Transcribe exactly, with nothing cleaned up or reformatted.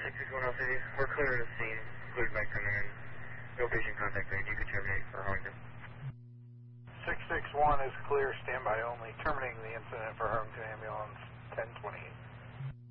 six six one L C D. We're clear of the scene, cleared by command. No patient contact made. You can terminate for Harlingen. six six one is clear, standby only. Terminating the incident for Harlingen Ambulance ten twenty-eight.